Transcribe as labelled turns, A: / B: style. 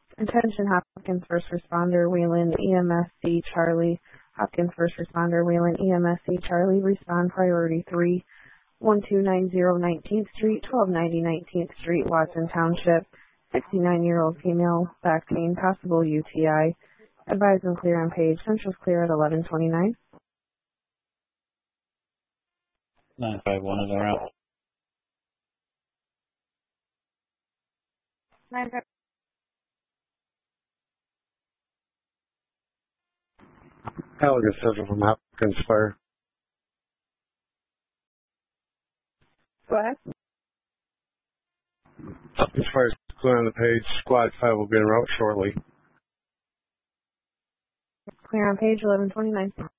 A: Attention Hopkins First Responder, Wayland EMSC Charlie. Hopkins First Responder, Wayland EMSC Charlie. Respond priority 3. 1290 19th Street, 1290 19th Street, Watson Township. 69-year-old female, back pain, possible UTI. Advise and clear on page. Central's clear at 11:29.
B: 951 is around.
A: 951.
C: Halligan Central from Hopkins Fire.
A: Go ahead.
C: Hopkins Fire is clear on the page. Squad 5 will be en route shortly.
A: Clear on page 11:29.